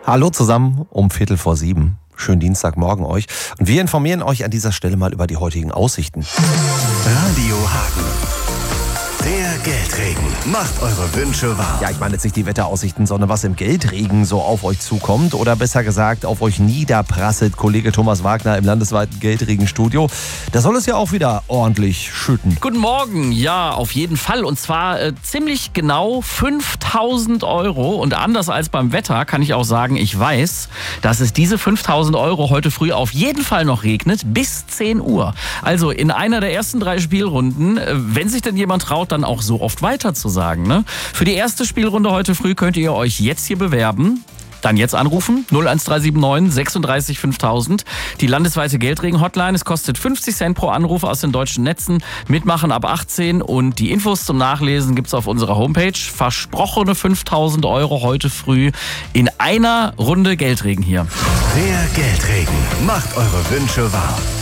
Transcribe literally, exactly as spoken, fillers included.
Hallo zusammen um Viertel vor sieben. Schönen Dienstagmorgen euch. Und wir informieren euch an dieser Stelle mal über die heutigen Aussichten. Radio Hagen. Der Geldregen macht eure Wünsche wahr. Ja, ich meine jetzt nicht die Wetteraussichten, sondern was im Geldregen so auf euch zukommt oder besser gesagt auf euch niederprasselt. Kollege Thomas Wagner im landesweiten Geldregenstudio. Da soll es ja auch wieder ordentlich schütten. Guten Morgen, ja, auf jeden Fall. Und zwar äh, ziemlich genau fünftausend Euro. Und anders als beim Wetter kann ich auch sagen, ich weiß, dass es diese fünftausend Euro heute früh auf jeden Fall noch regnet bis zehn Uhr. Also in einer der ersten drei Spielrunden, äh, wenn sich denn jemand traut, dann auch so oft weiter zu sagen. Ne? Für die erste Spielrunde heute früh könnt ihr euch jetzt hier bewerben. Dann jetzt anrufen, null eins drei sieben neun sechsunddreißig fünftausend. Die landesweite Geldregen-Hotline. Es kostet fünfzig Cent pro Anruf aus den deutschen Netzen. Mitmachen ab achtzehn. Und die Infos zum Nachlesen gibt's auf unserer Homepage. Versprochene fünftausend Euro heute früh in einer Runde Geldregen hier. Der Geldregen macht eure Wünsche wahr.